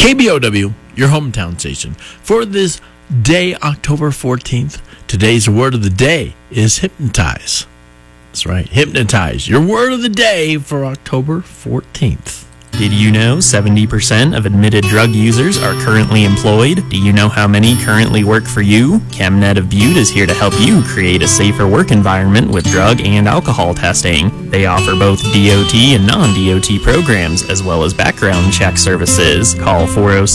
KBOW, your hometown station. For this day, October 14th, today's word of the day is hypnotize. That's right, hypnotize. Your word of the day for October 14th. Did you know 70% of admitted drug users are currently employed? Do you know how many currently work for you? ChemNet of Butte is here to help you create a safer work environment with drug and alcohol testing. They offer both DOT and non-DOT programs, as well as background check services. Call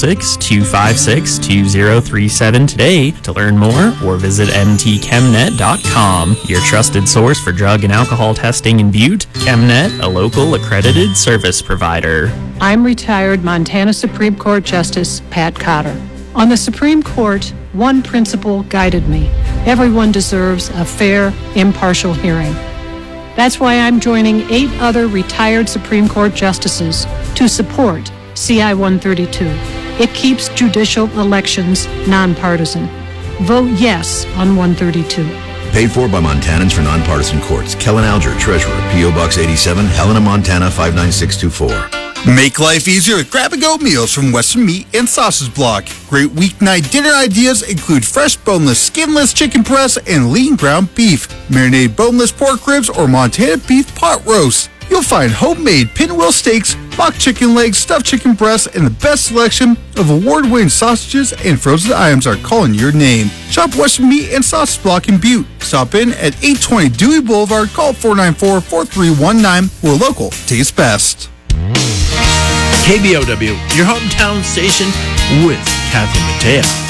406-256-2037 today to learn more, or visit mtchemnet.com. Your trusted source for drug and alcohol testing in Butte, ChemNet, a local accredited service provider. I'm retired Montana Supreme Court Justice Pat Cotter. On the Supreme Court, one principle guided me. Everyone deserves a fair, impartial hearing. That's why I'm joining 8 other retired Supreme Court justices to support CI 132. It keeps judicial elections nonpartisan. Vote yes on 132. Paid for by Montanans for Nonpartisan Courts. Kellen Alger, Treasurer, P.O. Box 87, Helena, Montana 59624. Make life easier with grab-and-go meals from Western Meat and Sausage Block. Great weeknight dinner ideas include fresh boneless, skinless chicken breasts and lean ground beef, marinated boneless pork ribs, or Montana beef pot roast. You'll find homemade pinwheel steaks, mock chicken legs, stuffed chicken breasts, and the best selection of award-winning sausages and frozen items are calling your name. Shop Western Meat and Sausage Block in Butte. Stop in at 820 Dewey Boulevard. Call 494-4319. We're local. Tastes best. KBOW, your hometown station with Kathy Mattea.